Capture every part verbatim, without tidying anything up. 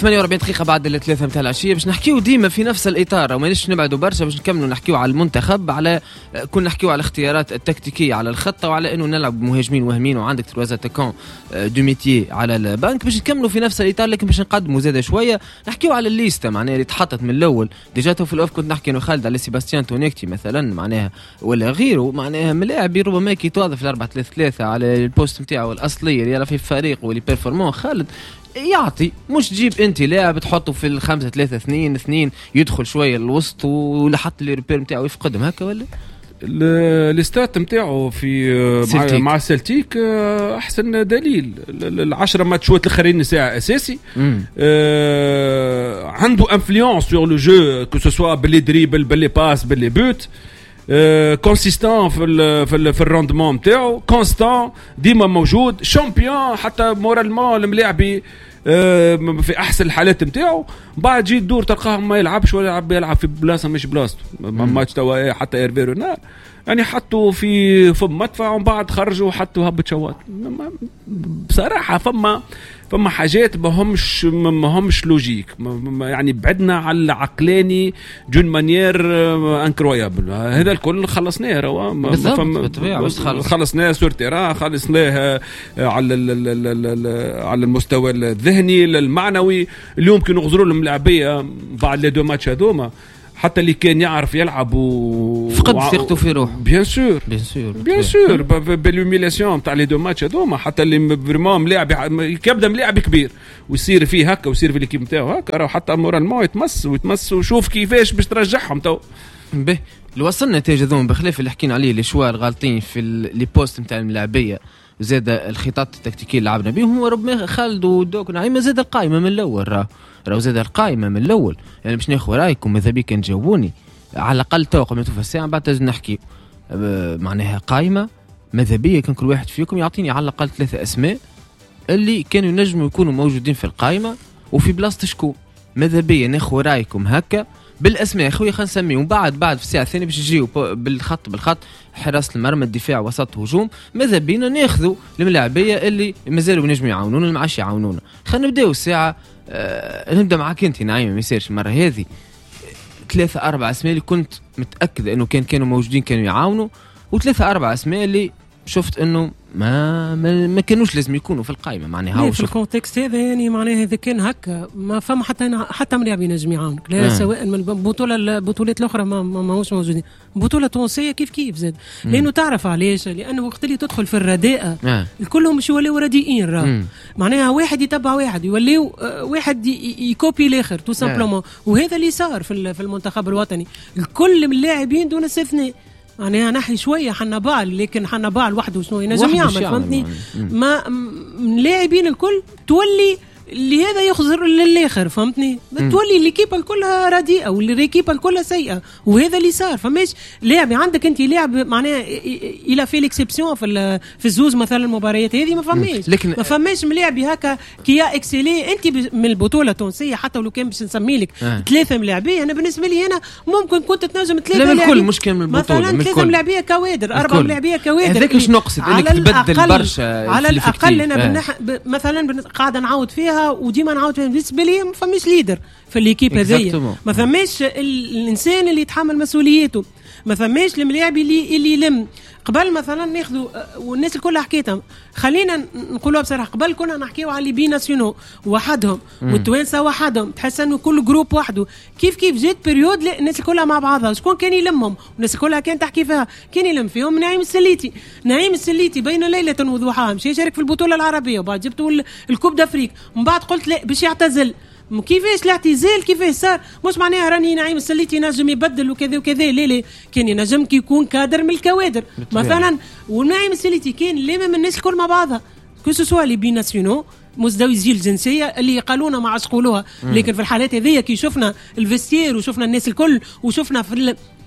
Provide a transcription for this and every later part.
ثمانية وأربعين دقيقة بعد الثلاثة متاع العشية باش نحكيو ديما في نفس الإطار وما نش نبعدوا برشا باش نكملوا نحكيو على المنتخب على كنا نحكيو على الاختيارات التكتيكية على الخطة وعلى إنه نلعب مهاجمين وهمين وعندك تروازا تكون دو ميتي على البنك باش نكملوا في نفس الإطار لكن باش نقدموا زيادة شوية نحكيو على الليستة معناها اللي تحطت من الأول ديجا تو في الأوف كنت نحكي إنه خالد على سيباستيان تونيكتي مثلا معناها ولا غيره معناها ملاعب ربما كي توظف في الأربعة ثلاثة ثلاثة على البوست متاعه الأصلي اللي يرى في فريق واللي بيرفورمون خالد يعطي مش تجيب انت لاعب تحطه في الخمسة ثلاثة اثنين اثنين يدخل شويه للوسط ولحط لي ريبير نتاعو يفقدهم هكا ولا الستات نتاعو في مع, مع سلتيك احسن دليل العشرة ماتشات الاخرين ساعه اساسي آه عنده انفلونس سور لو جو كو سو سوا باللي دريبل باللي باس باللي بوت كونسيستان في ال في, ال في الروندمون نتاعو كونستان ديما موجود شامبيون حتى مورالمون الملاعبي في احسن الحالات نتاعو بعد جي الدور تلقاه ما يلعبش ولا يلعب يلعب في بلاصه مش بلاصته ماتش توا حتى ايرفي رونار يعني حطوا في فم مدفع ومن بعد خرجوا حطوا هبة شوات بصراحه فما فما حاجات ما همش ما همش لوجيك يعني بعدنا على العقلاني جون مانيير انكرويابل هذا الكل خلصناه راه خلصناه سور تيران خلصناه على على المستوى الذهني المعنوي اليوم كانوا نغزروا لهم لاعبيه بعد لي دو ماتش هذوما حتى اللي كان يعرف يلعب و فقد ثقته في روح بيان سور بيان سور بيان سور بالهوميلاسيون تاع لي دو ماتش هذوما حتى اللي فريمون ملاعب يبدا ملاعب كبير ويصير فيه هكا ويصير في ليكيب نتاعو هكا راه حتى مورالمون يتمس ويتمس وشوف كيفاش باش ترجعهم تو به اللي وصلنا نتاج هذوما بخلاف اللي حكينا عليه لي شوار غالطين في لي بوست نتاع الملاعبيه وزاد الخطط التكتيكيه اللي لعبنا بهم هو ربما خالد ودوك نعيمه زاد القائمه من الاول راه راه زاد القائمه من الاول يعني باش ناخذ رايكم ماذا بيك نجاوبوني على الاقل تو قبل ما توفى الساعه بعد تاج نحكي معناها قائمه ماذا بيا كان كل واحد فيكم يعطيني على الاقل ثلاثه اسماء اللي كانوا ينجموا يكونوا موجودين في القائمه وفي بلاصه شكون ماذا بيا ناخذ رايكم هكا بالاسماء اخويا خلينا نسميهم بعد بعد في الساعه الثانيه باش يجيو بالخط بالخط حراسه المرمى الدفاع وسط هجوم ماذا بينا ناخذوا الملاعبيه اللي مازالوا ينجموا يعاونونا اللي ما عادش يعاونونا خلينا نبداو الساعه أه نبدا معاك انت نعيم ما يصيرش المره هذه ثلاثه اربع اسماء اللي كنت متاكد انه كان كانوا موجودين كانوا يعاونوا وثلاثه اربع اسماء اللي شفت انه ما ما, ما كانوش لازم يكونوا في القائمه معناها في الكونتكست هذا يعني معناها اذا كان هكا ما فما حتى حتى ملاعب ينجم يعاونك لا آه. سواء من البطوله البطولات الاخرى ما ماهوش موجودين بطوله تونسيه كيف كيف زاد لانه تعرف علاش لانه وقت اللي تدخل في الرداءه آه. الكلهم مش يوليو رديئين راه معناها واحد يتبع واحد يوليو واحد يكوبي الاخر تو سامبلومون آه. وهذا اللي صار في المنتخب الوطني الكل من اللاعبين دون استثناء يعني نحي شويه حنبال لكن حنبال وحده شنو ينجم يعمل فهمتني ما اللاعبين الكل تولي اللي هذا يخزر للاخر فهمتني تولي ليكيب الكلها رديئه واللي ليكيب الكلها سيئه وهذا اللي صار فماش لاعب عندك انت لاعب معناه الى في الاكسبسيون في في الزوز مثلا المباريات هذه ما فماش ما فماش ملاعبي هكا كيا اكسيلي انت من البطوله التونسيه حتى لو كان باش نسمي لك آه. ثلاثه ملاعبيه انا بالنسبه لي هنا ممكن كنت تنجم ثلاثه لاعبين الكل مش كان من البطوله مثلا ثلاثه ملاعبيه كوادر اربع ملاعبيه كوادر هذاك مش نقصد انك تبدل برشا على الاقل انا بنح... مثلا قاعده نعاود فيها وديما نعاود بالنسبه لي ما فماش ليدر في الليكيب هذيا ما فماش الانسان اللي يتحمل مسؤوليته ما فماش الملاعب اللي اللي يلم قبل مثلا ناخذوا والناس الكل حكيتها خلينا نقولوا بصراحه قبل كنا نحكيو على لي بي ناسيونال وحدهم والتوانسه وحدهم تحس انه كل جروب وحده كيف كيف جات بريود الناس كلها مع بعضها شكون كان يلمهم والناس كلها كانت تحكي فيها كان يلم فيهم نعيم السليتي نعيم السليتي بين ليله وضحاها مشى يشارك في البطوله العربيه وبعد جبتوا الكوب دافريك من بعد قلت لا باش يعتزل كيفاش الاعتزال كيفاش صار مش معناها راني نعيم السليتي نجم يبدل وكذا وكذا لا لا كان ينجم يكون كادر من الكوادر مثلا ونعيم السليتي كان لما من الناس الكل مع بعضها كو سوا لي بي ناسيونال مزدوجي الجنسيه اللي يقالونا ما عادش يقولوها لكن في الحالات هذيا كي شفنا الفيستير وشفنا الناس الكل وشفنا في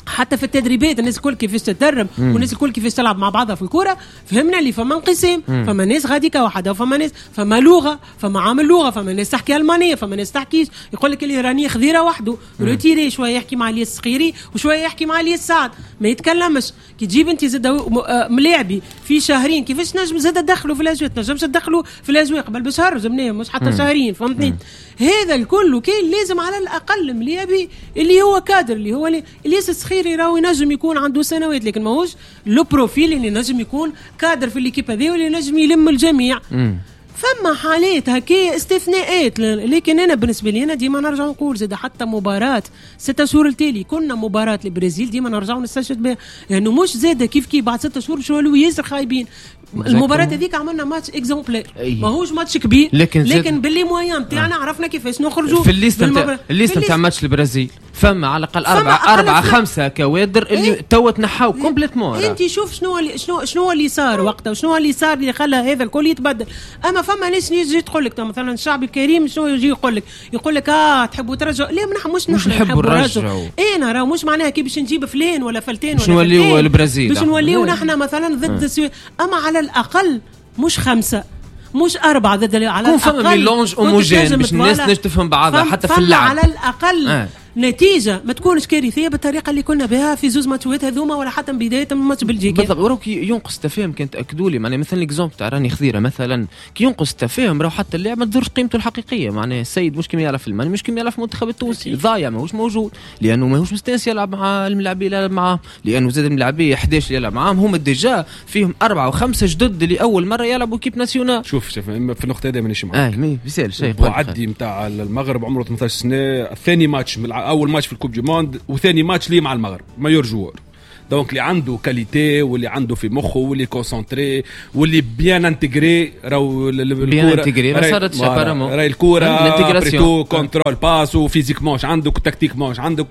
حتى في التدريبات الناس الكل كيفاش تتدرب والناس الكل كيفاش تلعب مع بعضها في الكرة. فهمنا اللي فما انقسام، فما ناس غاديكا وحده وفما ناس فما لغة فما عامل لغة، فما ناس تحكي ألمانية فما ناس تحكيش. يقول لك اللي راني خذيرة وحده روتيري شوية يحكي مع الياس الصقيري وشوية يحكي مع الياس سعد ما يتكلمش. كي تجيب انت زاد ملاعبي في شهرين كيفاش نجم زاد تدخلوا في الاجواء، تنجمش تدخلوا في الاجواء قبل بشهر زمنيه مش حتى مم. شهرين فهمتني. هذا الكل كاين لازم على الاقل ملاعبي اللي هو كادر اللي هو الياس الصخيري راهو ينجم يكون عنده سنوات لكن ماهوش لو بروفيل اللي نجم يكون كادر في الليكيب هذه واللي نجم يلم الجميع. مم. فما حالات هكا استثناءات. لكن انا بالنسبه لي انا ديما نرجع نقول زاد حتى مباراه ستة شهور التالي كنا مباراه البرازيل ديما نرجعوا نستشهد بها لانه يعني مش زاد كيف كيف بعد ستة شهور شو ولو ياسر خايبين. المباراه هذيك عملنا ماتش اكزومبلير ماهوش ماتش كبير لكن, لكن باللي مويان نتاعنا عرفنا كيفاش نخرجوا في الليسته نتاع الليسته نتاع ماتش البرازيل. فما على الاقل أربعة أربعة خمسة كوادر اللي إيه؟ تو تنحاو كومبليتمون. انت شوف شنو اللي شنو شنو اللي صار وقتها وشنو اللي صار اللي خلى هذا الكل يتبدل. اما فما ناس يجي تقول لك مثلا الشعب الكريم شنو يجي يقول لك يقول لك اه تحبوا ترجعوا. لا ما مش نحن نحبوا نرجعوا. انا راه مش معناها كي باش نجيب فلان ولا فلتين ولا نوليو البرازيل باش نوليو نحن مثلا ضد السويد. اما على الاقل مش خمسة مش أربعة ضد على الأقل كون فما ميلونج هوموجين باش الناس نجم تفهم بعضها حتى في اللعب على الأقل آه. نتيجة ما تكونش كارثية بالطريقة اللي كنا بها في زوز ماتشات هذوما ولا حتى من بداية من ماتش بلجيكا. بالضبط. وراك ينقص تفاهم كان تأكدوا لي معناها مثلا الاكزومبل تاع راني خضيرة مثلا كي ينقص تفاهم راهو حتى اللاعب ما تدورش قيمته الحقيقية. معناها السيد مش كيما يعرف الماني مش كيما يعرف المنتخب التونسي ضايع ماهوش موجود لأنه ماهوش مستانس يلعب مع الملاعبين يلعب معاه لأنه زاد الملاعبين إحدى عشر يلعب معاهم هما ديجا فيهم أربعة وخمسة جدد اللي أول مرة يلعبوا كيب ناسيونال. شوف شوف في النقطة هذه مانيش معاك. اه مي بيسال شيء وعدي نتاع المغرب عمره ثمانية عشر سنة الثاني ماتش من أول ماتش في الكوب موند وثاني ماتش ليه مع المغرب مايور جوور. دونك اللي عنده كاليتي واللي عنده في مخه واللي كونسنتري واللي بيان انتجري راهو بيان انتجري ما صارتش ابارامون راهي الكوره بريتو كونترول باس وفيزيك ماش عندك تكتيك ماش عندك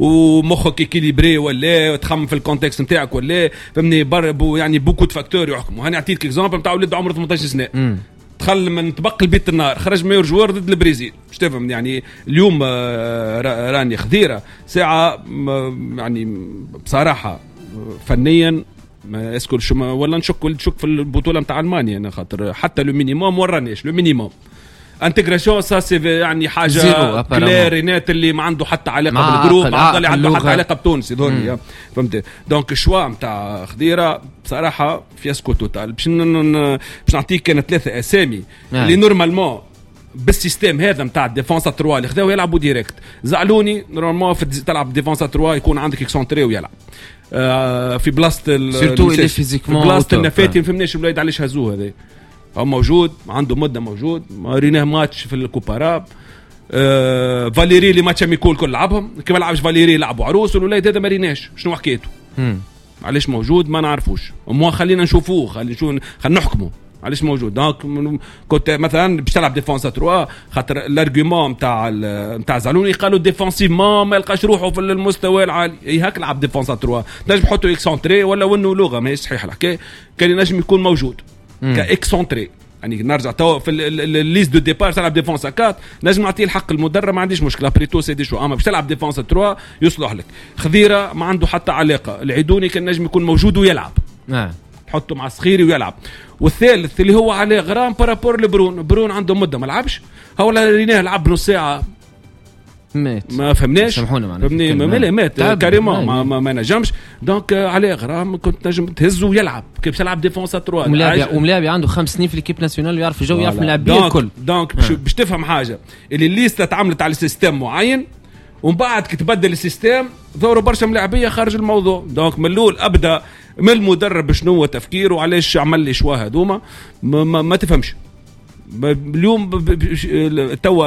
ومخك اكيليبري ولا تخمم في الكونتكست نتاعك ولا فهمني بو يعني بوكو دو فاكتور يحكموا. هاني اعطيتك اكزامبل نتاع ولد عمره ثمانية عشر سنه م. دخل من طبق البيت النار خرج مايور جوار ضد البرازيل. مش تفهم يعني اليوم راني خذيره ساعه يعني بصراحه فنيا ما اسكل شو ولا نشك نشك في البطوله نتاع المانيا انا خاطر حتى لو مينيموم ورانيش لو مينيموم انتجراسيون سا سي يعني حاجه كلارينات اللي ما عنده حتى علاقه بالجروب ما اللي عنده حتى علاقه بتونس يظهر فهمت. دونك الشوا نتاع خضيره بصراحه فياسكو توتال. باش باش نعطيك كان ثلاثه اسامي اللي نورمالمون بالسيستم هذا نتاع الديفونس ثلاثة اللي خداو يلعبوا ديريكت. زعلوني نورمالمون في تلعب ديفونس ثلاثة يكون عندك اكسونتري ويلعب آه في بلاصه سيرتو اللي فيزيكمون بلاصه النفاتي ما فهمناش الولاد علاش هزوه هذا هو موجود عنده مده موجود ريناه ماتش في الكوباراب آه فاليري اللي ماتش ميكول كل لعبهم كيما لعبش فاليري لعبوا عروس والولاد هذا ما ريناش شنو حكيته علاش موجود ما نعرفوش وما خلينا نشوفوه خلينا نشوف خلينا نحكموا علاش موجود. دونك كنت مثلا باش تلعب ديفونس ثلاثة خاطر الارغيومون نتاع نتاع زعلوني قالوا ديفونسيفمون ما يلقاش روحه في المستوى العالي اي هاك لعب ديفونس ثلاثة نجم نحطوا اكسونتري ولا ونو لغه ما هي صحيح الحكايه كان نجم يكون موجود كاكسونتري يعني نرجع تو في الليست دو ديبار تلعب ديفونس أربعة نجم نعطيه الحق المدرب ما عنديش مشكله بريتو سي دي شو اما باش تلعب ديفونس ثلاثة يصلح لك. خضيره ما عنده حتى علاقه العيدوني كان نجم يكون موجود ويلعب نعم تحطه مع صخيري ويلعب. والثالث اللي هو عليه غرام بارابور لبرون برون عنده مده ما لعبش هو ريناه لعب نص ساعه مات ما فهمناش سامحونا معنا فهمني ما مات كاريمون ما, ما, ما نجمش. دونك عليه غرام كنت نجم تهزه ويلعب كيف يلعب ديفونس ثلاثة وملاعب وملاعب عنده خمس سنين في الكيب ناسيونال ويعرف الجو يعرف نلعب بيه الكل. دونك باش تفهم حاجه اللي الليسته تعملت على سيستم معين ومن بعد كتبدل السيستم ظهروا برشا ملاعبيه خارج الموضوع. دونك من الاول ابدا من المدرب شنو هو تفكيره وعلاش عمل لي شوا هذوما ما, ما, ما تفهمش. اليوم توا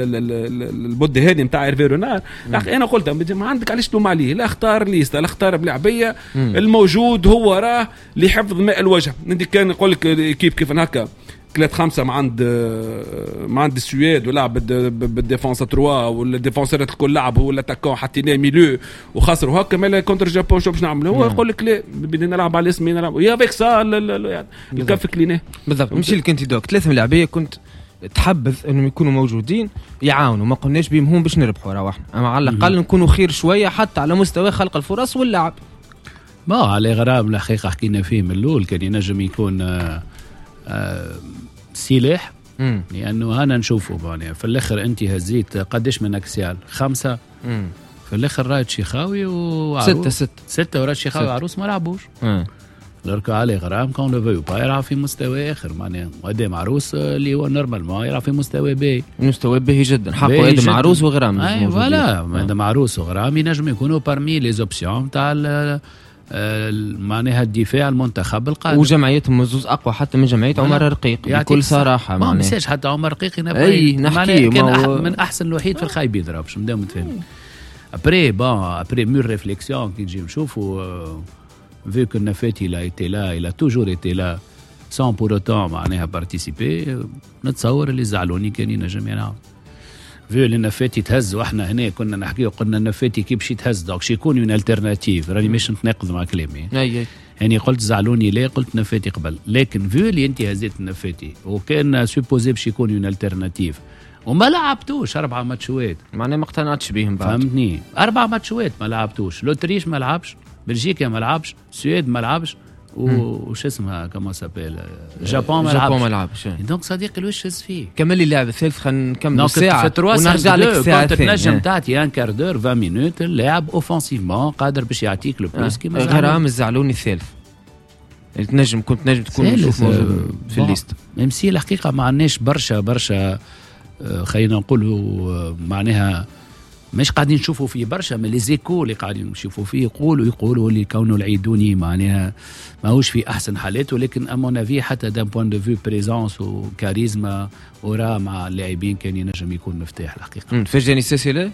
البود هذه نتاع ايرفي رونار انا قلت ما عندك علاش تلوم عليه لا اختار ليستا لا اختار بلعبيه الموجود هو راه لحفظ ماء الوجه. ندي كان نقول لك كيف كيف هكا ثلاثة خمسة ما عند ما عند السويد ولعب بالديفونس ثلاثة والديفونسرات الكل لعب هو الاتاكون حطيناه ميلو وخسروا هكا مالا كونتر جابون شو باش نعملوا هو يقول لك لا بدنا نلعب على اسمي نلعب يا فيك سا الكف كليناه بالضبط. مشي لك انت دوك ثلاثه ملاعبيه كنت تحبذ انهم يكونوا موجودين يعاونوا، ما قلناش بهم هم باش نربحوا راه احنا، اما على الاقل نكونوا خير شويه حتى على مستوى خلق الفرص واللعب. ما على غرام الحقيقه حكينا فيه من الاول كان ينجم يكون آآ آآ سلاح، لانه انا نشوفه يعني في الاخر انت هزيت قداش من اكسيال خمسه مم. في الاخر رايت شيخاوي وعروس ستة ستة ستة ورايت شيخاوي وعروس ما لعبوش. لركو علي غرام كون لو فيو با يلعب في مستوى اخر معناها، وادم عروس اللي هو نورمال ما يلعب في مستوى باهي، مستوى باهي جدا حقه ادم عروس وغرام. اي فوالا ادم عروس وغرام ينجم يكونوا بارمي لي زوبسيون تاع معناها الدفاع المنتخب القادم، وجمعيتهم مزوز اقوى حتى من جمعيه عمر رقيق بكل صراحه. ما مساج حتى عمر رقيق اي نحكي كان هو من احسن الوحيد في الخايبين ضربش مدام متفاهم. ابري بون ابري مور ريفليكسيون كي نجي نشوفوا vu que Nafeti il a été là, il a toujours été là sans pour autant معناها participer، نتصور اللي زعلوني كان ينجم يلعب. vu اللي نفاتي تهز واحنا هنا كنا نحكي وقلنا نفاتي كي باش يتهز دوك شي يكون اون التيرناتيف، راني مش نتناقض مع كلامي. اي يعني قلت زعلوني ليه، قلت نفاتي قبل، لكن vu اللي انت هزيت نفاتي وكان سوبوزي باش يكون اون التيرناتيف وما لعبتوش اربع ماتشوات، معناها ما اقتنعتش بيهم بعد. فهمتني، اربع ماتشوات ما لعبتوش، لوتريش ما لعبش، بلجيكا ما لعبش، السويد ما لعبش، وش اسمها كما سابيل جابون ما لعبش. ما لعبش دونك صديقي الوش هز فيه كمل لي اللعب الثالث، خلينا نكمل ساعه ونرجع لك الساعه الثانيه. تنجم تعطي ان كاردور عشرين مينوت اللاعب اوفنسيفمون قادر باش يعطيك لو بلوس كيما غرام الزعلوني الثالث اللي تنجم كنت نجم تكون نشوف موجود في الليست. ام سي الحقيقه ما عندناش برشا برشا خلينا نقولوا معناها مش قاعدين نشوفوا فيه برشا من لي زيكو اللي قاعدين نشوفوا فيه، يقولوا يقولوا اللي كونه العيدوني معناها ماهوش في احسن حالاته، لكن امون افي حتى دان بوين دو فيو بريزونس وكاريزما ورا مع اللاعبين كان ينجم يكون مفتاح الحقيقه. فرجاني السيسي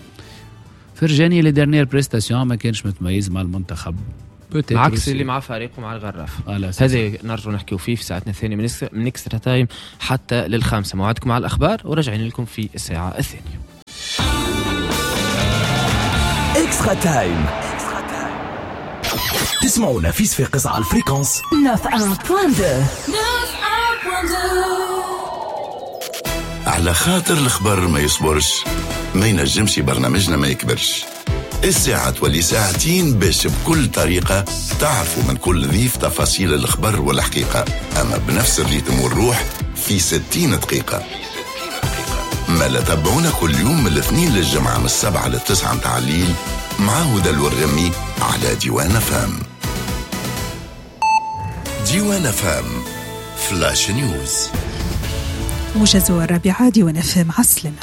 فرجاني لي ديرنيير بريستاسيون ما كانش متميز مع المنتخب عكس اللي مع فريقه مع الغراف. هذا نرجو نحكيو فيه في ساعتنا الثانيه من, من اكسترا تايم حتى للخامسه. موعدكم مع الاخبار وراجعين لكم في الساعه الثانيه. اكسترا تايم تسمعونا في صفاقس على الفريكونس تسعة فاصلة اثنين. على خاطر الخبر ما يصبرش ما ينجمش برنامجنا ما يكبرش. الساعة تولي ساعتين باش بكل طريقة تعرفوا من كل ضيف تفاصيل الخبر والحقيقة، أما بنفس الريتم والروح في ستين دقيقة. ما لا تابعونا كل يوم من الاثنين للجمعة من السبعة للتسعة متاع الليل مع هدى الورغمي على ديوان فام. ديوان فام فلاش نيوز. موجز الرابعة ديوان فام عسلمة.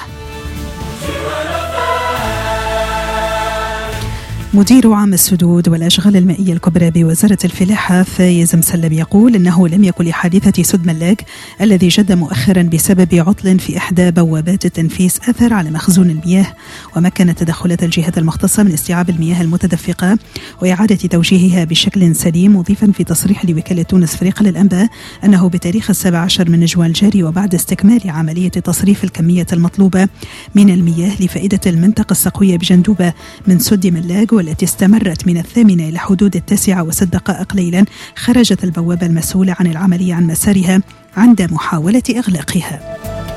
مدير عام السدود والأشغال المائية الكبرى بوزارة الفلاحة فايز مسلم يقول إنه لم يكن لحادثة سد ملاك الذي جد مؤخرا بسبب عطل في إحدى بوابات التنفيس أثر على مخزون المياه، ومكنت تدخلات الجهات المختصة من استيعاب المياه المتدفقة وإعادة توجيهها بشكل سليم، مضيفا في تصريح لوكالة تونس فريق للأنباء أنه بتاريخ السابع عشر من جوان الجاري وبعد استكمال عملية تصريف الكمية المطلوبة من المياه لفائدة المنطقة السقوية بجندوبة من سد ملاك والتي استمرت من الثامنة إلى حدود التاسعة وست دقائق ليلا، خرجت البوابة المسؤولة عن العملية عن مسارها عند محاولة إغلاقها.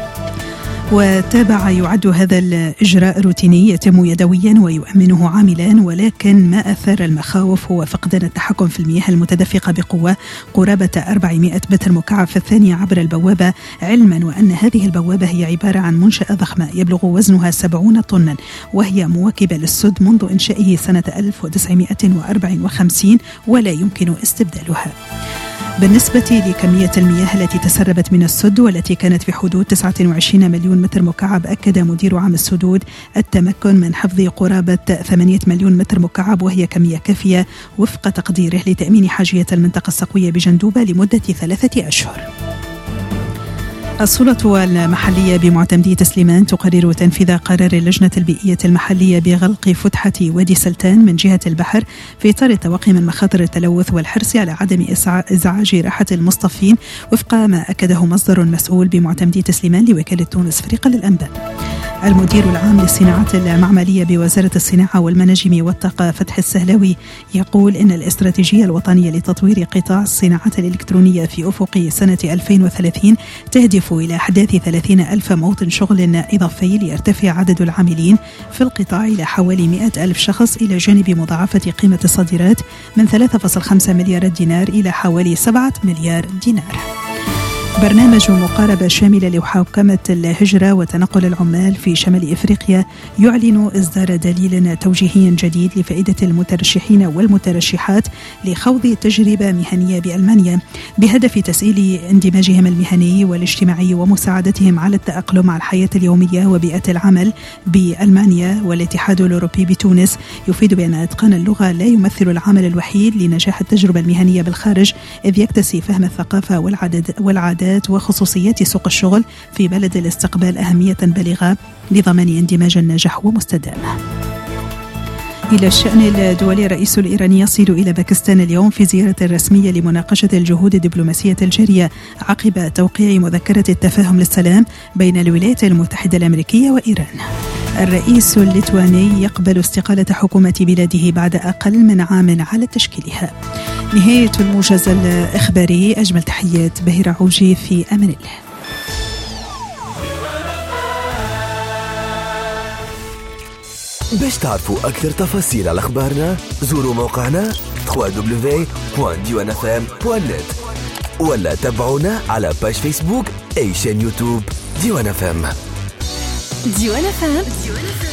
وتابع يعد هذا الإجراء روتيني يتم يدويا ويؤمنه عاملان، ولكن ما أثار المخاوف هو فقدان التحكم في المياه المتدفقة بقوة قرابة أربعمائة متر مكعب في الثانية عبر البوابة، علما وأن هذه البوابة هي عبارة عن منشأة ضخمة يبلغ وزنها سبعين طنا، وهي مواكبة للسد منذ إنشائه سنة ألف وتسعمائة وأربعة وخمسين ولا يمكن استبدالها. بالنسبة لكمية المياه التي تسربت من السد والتي كانت في حدود تسعة وعشرين مليون متر مكعب، أكد مدير عام السدود التمكن من حفظ قرابة ثمانية مليون متر مكعب، وهي كمية كافية وفق تقديره لتأمين حاجية المنطقة السقوية بجندوبة لمدة ثلاثة أشهر. السلطة المحلية بمعتمدية سليمان تقرر تنفيذ قرار اللجنة البيئية المحلية بغلق فتحة وادي سلتان من جهة البحر في إطار التوقي من مخاطر التلوث والحرص على عدم إزعاج راحة المصطفين، وفق ما أكده مصدر مسؤول بمعتمدية سليمان لوكالة تونس فريق للأنباء. المدير العام للصناعات المعملية بوزارة الصناعة والمناجم والطاقة فتحي السهلاوي يقول إن الاستراتيجية الوطنية لتطوير قطاع الصناعات الإلكترونية في أفق سنة ألفين وثلاثين تهدف إلى إحداث ثلاثين ألف موطن شغل إضافي ليرتفع عدد العاملين في القطاع إلى حوالي مئة ألف شخص، إلى جانب مضاعفة قيمة الصادرات من ثلاثة فاصلة خمسة مليار دينار إلى حوالي سبعة مليار دينار. برنامج مقاربة شاملة لحوكمة الهجرة وتنقل العمال في شمال إفريقيا يعلن إصدار دليل توجيهي جديد لفائدة المترشحين والمترشحات لخوض تجربة مهنية بألمانيا بهدف تسهيل اندماجهم المهني والاجتماعي ومساعدتهم على التأقلم مع الحياة اليومية وبيئة العمل بألمانيا. والاتحاد الأوروبي بتونس يفيد بأن إتقان اللغة لا يمثل العامل الوحيد لنجاح التجربة المهنية بالخارج، إذ يكتسي فهم الثقافة والعدد والعادات وخصوصيات سوق الشغل في بلد الاستقبال أهمية بالغة لضمان اندماج ناجح ومستدام. إلى الشأن الدولي، الرئيس الإيراني يصل إلى باكستان اليوم في زيارة رسمية لمناقشة الجهود الدبلوماسية الجارية عقب توقيع مذكرة التفاهم للسلام بين الولايات المتحدة الأمريكية وإيران. الرئيس الليتواني يقبل استقالة حكومة بلاده بعد أقل من عام على تشكيلها. نهاية الموجز الإخباري، أجمل تحيات بهيرة عوجي، في أمان الله. باش تعرفوا أكثر تفاصيل على أخبارنا زوروا موقعنا دبليو دبليو دبليو دوت ديوان اف ام دوت نت ولا تابعونا على باج فيسبوك أي شان يوتيوب ديوان اف ام. ديوان اف ام